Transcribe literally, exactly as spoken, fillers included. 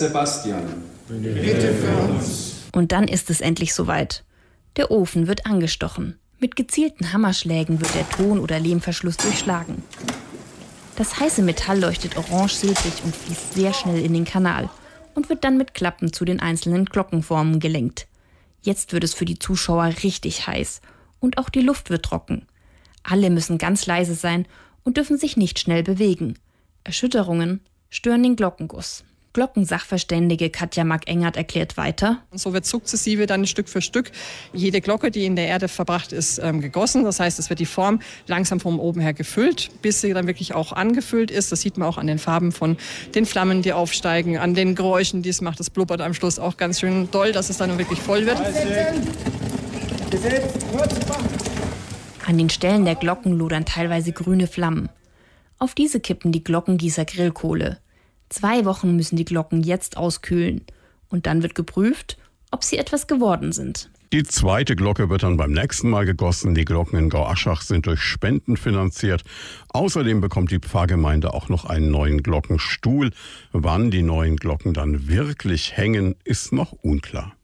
Sebastian, bitte für uns. Und dann ist es endlich soweit. Der Ofen wird angestochen. Mit gezielten Hammerschlägen wird der Ton- oder Lehmverschluss durchschlagen. Das heiße Metall leuchtet orange-silbrig und fließt sehr schnell in den Kanal und wird dann mit Klappen zu den einzelnen Glockenformen gelenkt. Jetzt wird es für die Zuschauer richtig heiß und auch die Luft wird trocken. Alle müssen ganz leise sein und dürfen sich nicht schnell bewegen. Erschütterungen stören den Glockenguss. Glockensachverständige Katja Mark-Engert erklärt weiter: Und so wird sukzessive dann Stück für Stück jede Glocke, die in der Erde verbracht ist, ähm, gegossen. Das heißt, es wird die Form langsam von oben her gefüllt, bis sie dann wirklich auch angefüllt ist. Das sieht man auch an den Farben von den Flammen, die aufsteigen, an den Geräuschen, die es macht. Das blubbert am Schluss auch ganz schön doll, dass es dann wirklich voll wird. An den Stellen der Glocken lodern teilweise grüne Flammen. Auf diese kippen die Glockengießer Grillkohle. Zwei Wochen müssen die Glocken jetzt auskühlen. Und dann wird geprüft, ob sie etwas geworden sind. Die zweite Glocke wird dann beim nächsten Mal gegossen. Die Glocken in Gauaschach sind durch Spenden finanziert. Außerdem bekommt die Pfarrgemeinde auch noch einen neuen Glockenstuhl. Wann die neuen Glocken dann wirklich hängen, ist noch unklar.